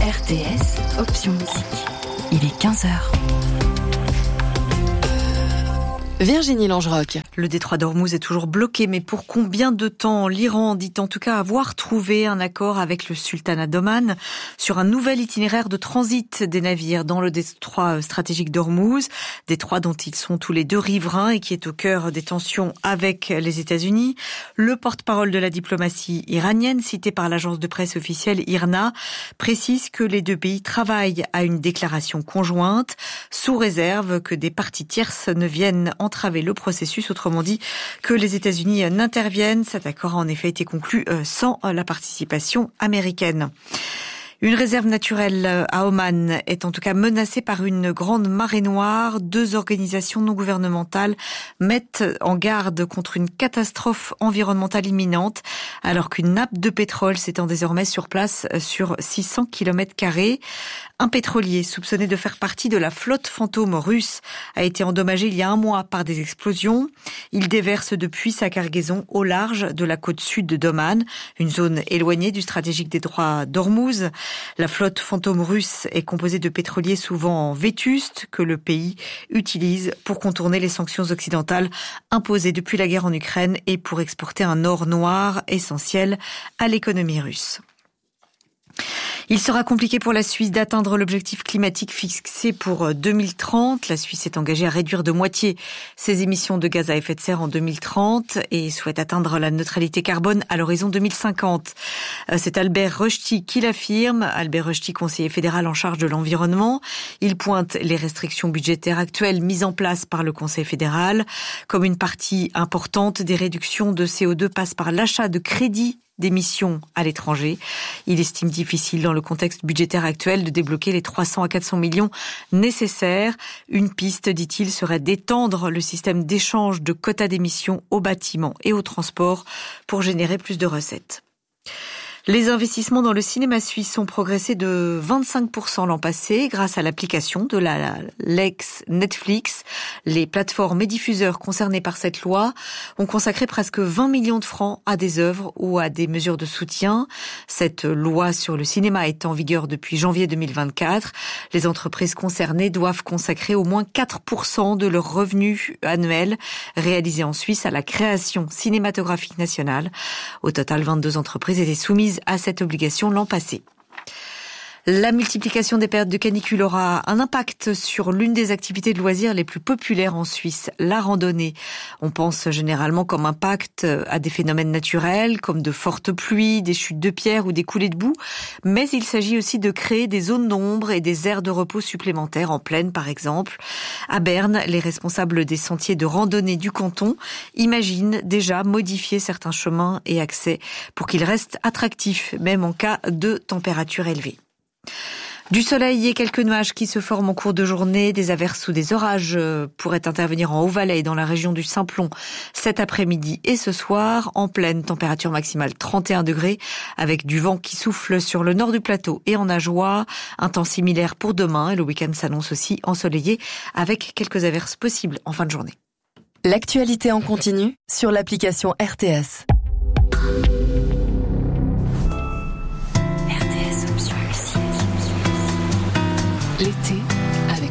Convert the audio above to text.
RTS, option musique. Il est 15h. Virginie Langerock. Le détroit d'Ormuz est toujours bloqué, mais pour combien de temps? L'Iran dit en tout cas avoir trouvé un accord avec le sultanat d'Oman sur un nouvel itinéraire de transit des navires dans le détroit stratégique d'Ormuz, détroit dont ils sont tous les deux riverains et qui est au cœur des tensions avec les États-Unis. Le porte-parole de la diplomatie iranienne, cité par l'agence de presse officielle IRNA, précise que les deux pays travaillent à une déclaration conjointe, sous réserve que des parties tierces ne viennent entraver le processus, autrement dit que les États-Unis n'interviennent. Cet accord a en effet été conclu sans la participation américaine. Une réserve naturelle à Oman est en tout cas menacée par une grande marée noire. 2 organisations non gouvernementales mettent en garde contre une catastrophe environnementale imminente, alors qu'une nappe de pétrole s'étend désormais sur place sur 600 km². Un pétrolier soupçonné de faire partie de la flotte fantôme russe a été endommagé il y a un mois par des explosions. Il déverse depuis sa cargaison au large de la côte sud d'Oman, une zone éloignée du stratégique détroit d'Ormuz. La flotte fantôme russe est composée de pétroliers souvent vétustes que le pays utilise pour contourner les sanctions occidentales imposées depuis la guerre en Ukraine et pour exporter un or noir essentiel à l'économie russe. Il sera compliqué pour la Suisse d'atteindre l'objectif climatique fixé pour 2030. La Suisse est engagée à réduire de moitié ses émissions de gaz à effet de serre en 2030 et souhaite atteindre la neutralité carbone à l'horizon 2050. C'est Albert Rochti qui l'affirme. Albert Rochti, conseiller fédéral en charge de l'environnement. Il pointe les restrictions budgétaires actuelles mises en place par le Conseil fédéral. Comme une partie importante des réductions de CO2 passe par l'achat de crédits d'émissions à l'étranger. Il estime difficile dans le contexte budgétaire actuel de débloquer les 300 à 400 millions nécessaires. Une piste, dit-il, serait d'étendre le système d'échange de quotas d'émissions aux bâtiments et aux transports pour générer plus de recettes. Les investissements dans le cinéma suisse ont progressé de 25% l'an passé grâce à l'application de la Lex Netflix. Les plateformes et diffuseurs concernés par cette loi ont consacré presque 20 millions de francs à des œuvres ou à des mesures de soutien. Cette loi sur le cinéma est en vigueur depuis janvier 2024. Les entreprises concernées doivent consacrer au moins 4% de leurs revenus annuels réalisés en Suisse à la création cinématographique nationale. Au total, 22 entreprises étaient soumises à cette obligation l'an passé. La multiplication des périodes de canicule aura un impact sur l'une des activités de loisirs les plus populaires en Suisse, la randonnée. On pense généralement comme impact à des phénomènes naturels, comme de fortes pluies, des chutes de pierres ou des coulées de boue, mais il s'agit aussi de créer des zones d'ombre et des aires de repos supplémentaires en plaine par exemple. À Berne, les responsables des sentiers de randonnée du canton imaginent déjà modifier certains chemins et accès pour qu'ils restent attractifs, même en cas de température élevée. Du soleil et quelques nuages qui se forment en cours de journée. Des averses ou des orages pourraient intervenir en Haut-Valais et dans la région du Simplon cet après-midi et ce soir. En pleine, température maximale 31 degrés avec du vent qui souffle sur le nord du plateau et en Ajoie. Un temps similaire pour demain et le week-end s'annonce aussi ensoleillé avec quelques averses possibles en fin de journée. L'actualité en continu sur l'application RTS. L'été